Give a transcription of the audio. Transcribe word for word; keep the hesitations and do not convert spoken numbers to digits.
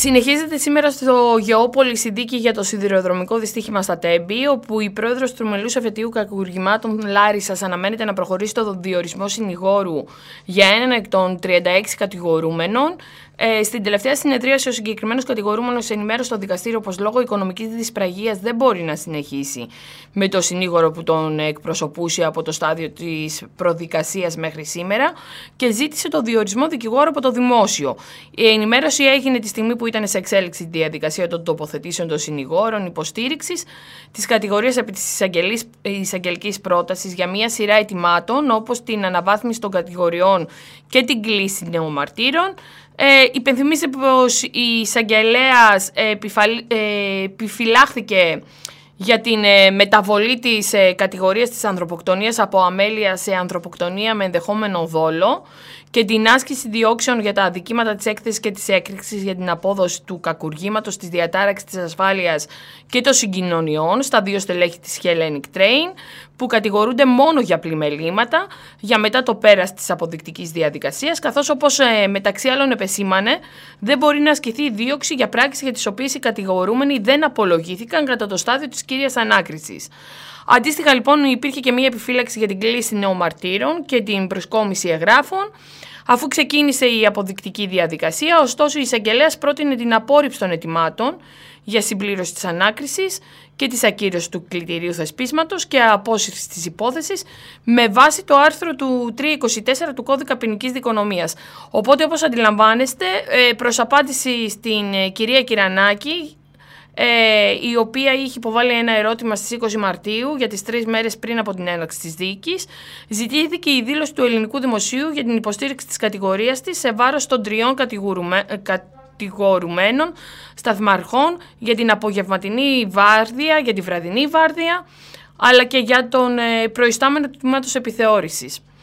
Συνεχίζεται σήμερα στο Γεώπολης η δίκη για το σιδηροδρομικό δυστύχημα στα Τέμπη, όπου η πρόεδρος του Τριμελούς Εφετείου Κακουργημάτων Λάρισσας αναμένεται να προχωρήσει στο διορισμό συνηγόρου για έναν εκ των τριάντα έξι κατηγορούμενων. Ε, στην τελευταία συνεδρίαση, ο συγκεκριμένος κατηγορούμενος ενημέρωσε στο δικαστήριο πως λόγω οικονομικής δυσπραγίας δεν μπορεί να συνεχίσει με το συνήγορο που τον εκπροσωπούσε από το στάδιο της προδικασίας μέχρι σήμερα και ζήτησε το διορισμό δικηγόρου από το δημόσιο. Η ενημέρωση έγινε τη στιγμή που ήταν σε εξέλιξη η διαδικασία των τοποθετήσεων των συνηγόρων υποστήριξης της κατηγορίας επί της εισαγγελικής πρότασης για μια σειρά αιτημάτων, όπως την αναβάθμιση των κατηγοριών και την κλίση νεομαρτύρων. Ε, υπενθυμίστε πως η εισαγγελέας επιφαλ... ε, επιφυλάχθηκε για την ε, μεταβολή της ε, κατηγορίας της ανθρωποκτονίας από αμέλεια σε ανθρωποκτονία με ενδεχόμενο δόλο και την άσκηση διώξεων για τα αδικήματα της έκθεσης και της έκρηξης για την απόδοση του κακουργήματος, της διατάραξης της ασφάλειας και των συγκοινωνιών στα δύο στελέχη της Hellenic Train, που κατηγορούνται μόνο για πλημελήματα, για μετά το πέρας της αποδεικτικής διαδικασίας, καθώς όπως ε, μεταξύ άλλων επεσήμανε, δεν μπορεί να ασκηθεί η δίωξη για πράξεις για τις οποίες οι κατηγορούμενοι δεν απολογήθηκαν κατά το στάδιο της κύριας ανάκρισης. Αντίστοιχα, λοιπόν, υπήρχε και μία επιφύλαξη για την κλίση νεομαρτύρων και την προσκόμιση εγγράφων, αφού ξεκίνησε η αποδεικτική διαδικασία. Ωστόσο, η εισαγγελέας πρότεινε την απόρριψη των αιτημάτων για συμπλήρωση της ανάκρισης και της ακύρωσης του κλητηρίου θεσπίσματος και απόσυρση της υπόθεσης με βάση το άρθρο του τριακόσια είκοσι τέσσερα του Κώδικα Ποινικής Δικονομίας. Οπότε, όπως αντιλαμβάνεστε, προς απάντηση στην κυρία Κυρανάκη, Ε, η οποία είχε υποβάλει ένα ερώτημα στις είκοσι Μαρτίου για τις τρεις μέρες πριν από την έναρξη της δίκης, ζητήθηκε η δήλωση του ελληνικού δημοσίου για την υποστήριξη της κατηγορίας της σε βάρος των τριών κατηγορουμένων σταθμαρχών για την απογευματινή βάρδια, για τη βραδινή βάρδια, αλλά και για τον ε, προϊστάμενο του τμήματος επιθεώρησης.